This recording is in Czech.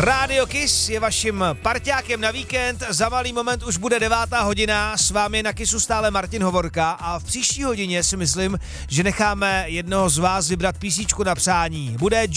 Radio Kiss je vaším parťákem na víkend, za malý moment už bude 9. hodina, s vámi na Kissu stále Martin Hovorka a v příští hodině si myslím, že necháme jednoho z vás vybrat písničku na přání. Bude